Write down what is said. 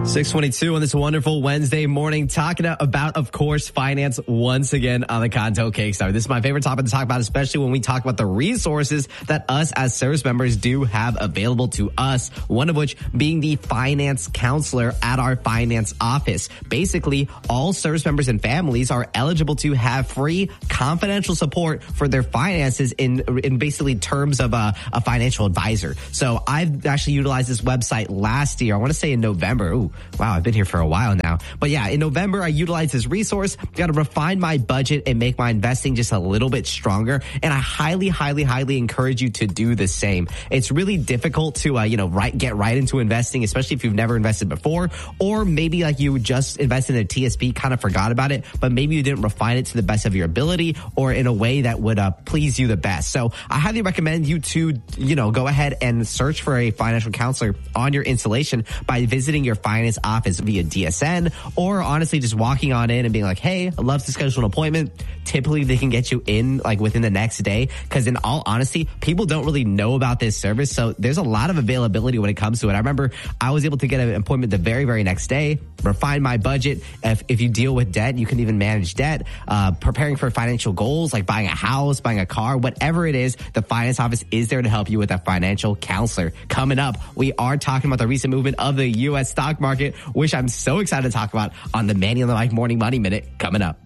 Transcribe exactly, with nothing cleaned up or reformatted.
six twenty-two on this wonderful Wednesday morning, talking about, of course, finance once again on the Conto Cake Hour. This is my favorite topic to talk about, especially when we talk about the resources that us as service members do have available to us. One of which being the finance counselor at our finance office. Basically, all service members and families are eligible to have free confidential support for their finances in, in basically terms of a, a financial advisor. So I've actually utilized this website last year. I want to say in November. Ooh, wow, I've been here for a while now. But yeah, in November, I utilized this resource, got to refine my budget and make my investing just a little bit stronger. And I highly, highly, highly encourage you to do the same. It's really difficult to, uh, you know, right, get right into investing, especially if you've never invested before, or maybe like you just invested in a T S P, kind of forgot about it, but maybe you didn't refine it to the best of your ability or in a way that would uh, please you the best. So I highly recommend you to, you know, go ahead and search for a financial counselor on your installation by visiting your finance office via D S N, or honestly just walking on in and being like, hey, I'd love to schedule an appointment. Typically they can get you in like within the next day, because in all honesty, people don't really know about this service. So there's a lot of availability when it comes to it. I remember I was able to get an appointment the very, very next day, refine my budget. If, if you deal with debt, you can even manage debt, uh, preparing for financial goals like buying a house, buying a car, whatever it is, the finance office is there to help you with a financial counselor. Coming up, we are talking about the recent movement of the U S stock market, which I'm so excited to talk about on the Manny on the Mic Morning Money Minute coming up.